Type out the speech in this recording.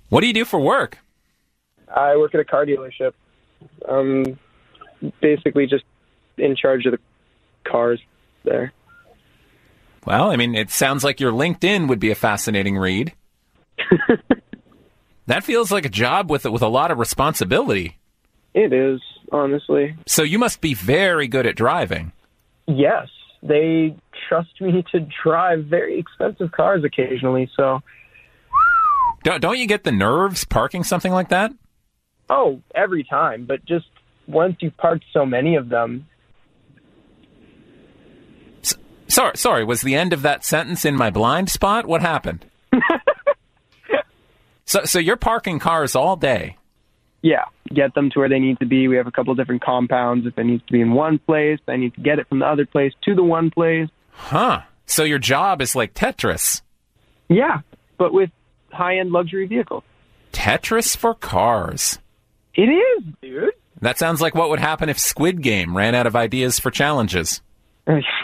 What do you do for work? I work at a car dealership. Basically just in charge of the cars there. Well, I mean, it sounds like your LinkedIn would be a fascinating read. That feels like a job with a lot of responsibility. It is, honestly. So you must be very good at driving. Yes, they trust me to drive very expensive cars occasionally, so... Don't you get the nerves parking something like that? Oh, every time, but just once you've parked so many of them... Sorry, was the end of that sentence in my blind spot? What happened? So you're parking cars all day? Yeah, get them to where they need to be. We have a couple of different compounds. If it needs to be in one place, I need to get it from the other place to the one place. Huh. So your job is like Tetris. Yeah, but with high-end luxury vehicles. Tetris for cars. It is, dude. That sounds like what would happen if Squid Game ran out of ideas for challenges.